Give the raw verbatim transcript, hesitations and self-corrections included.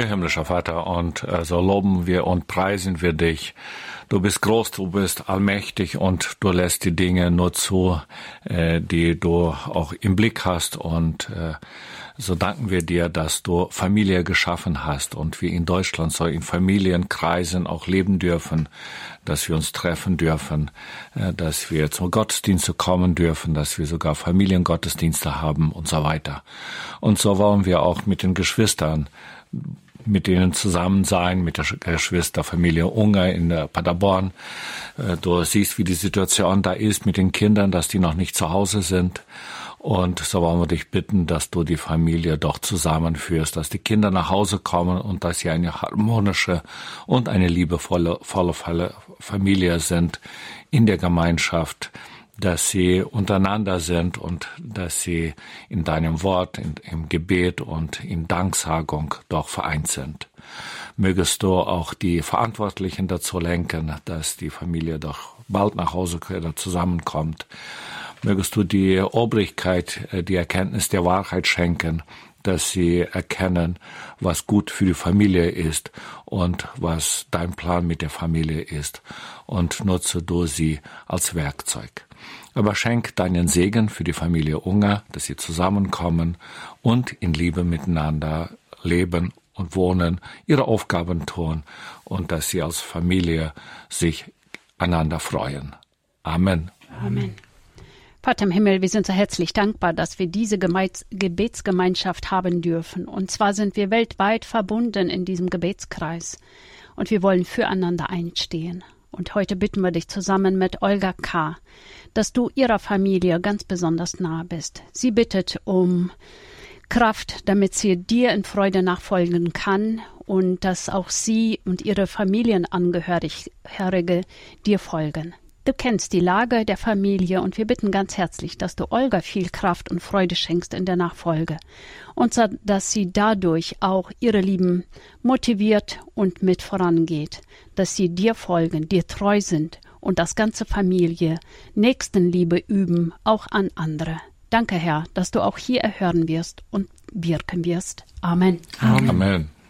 Ja, himmlischer Vater, und äh, so loben wir und preisen wir dich. Du bist groß, du bist allmächtig und du lässt die Dinge nur zu, äh, die du auch im Blick hast. Und äh, so danken wir dir, dass du Familie geschaffen hast und wir in Deutschland so in Familienkreisen auch leben dürfen, dass wir uns treffen dürfen, äh, dass wir zum Gottesdienst kommen dürfen, dass wir sogar Familiengottesdienste haben und so weiter. Und so wollen wir auch mit den Geschwistern, mit denen zusammen sein, mit der Geschwisterfamilie Unger in der Paderborn. Du siehst, wie die Situation da ist mit den Kindern, dass die noch nicht zu Hause sind. Und so wollen wir dich bitten, dass du die Familie doch zusammenführst, dass die Kinder nach Hause kommen und dass sie eine harmonische und eine liebevolle volle Familie sind in der Gemeinschaft, dass sie untereinander sind und dass sie in deinem Wort, in, im Gebet und in Danksagung doch vereint sind. Mögest du auch die Verantwortlichen dazu lenken, dass die Familie doch bald nach Hause zusammenkommt. Mögest du die Obrigkeit, die Erkenntnis der Wahrheit schenken, dass sie erkennen, was gut für die Familie ist und was dein Plan mit der Familie ist, und nutze du sie als Werkzeug. Aber schenk deinen Segen für die Familie Unger, dass sie zusammenkommen und in Liebe miteinander leben und wohnen, ihre Aufgaben tun und dass sie als Familie sich einander freuen. Amen. Amen. Vater im Himmel, wir sind so herzlich dankbar, dass wir diese Gemeins- Gebetsgemeinschaft haben dürfen. Und zwar sind wir weltweit verbunden in diesem Gebetskreis. Und wir wollen füreinander einstehen. Und heute bitten wir dich zusammen mit Olga K., dass du ihrer Familie ganz besonders nahe bist. Sie bittet um Kraft, damit sie dir in Freude nachfolgen kann und dass auch sie und ihre Familienangehörige dir folgen. Du kennst die Lage der Familie und wir bitten ganz herzlich, dass du Olga viel Kraft und Freude schenkst in der Nachfolge und so, dass sie dadurch auch ihre Lieben motiviert und mit vorangeht, dass sie dir folgen, dir treu sind und das ganze Familie Nächstenliebe üben, auch an andere. Danke, Herr, dass du auch hier erhören wirst und wirken wirst. Amen. Amen. Amen.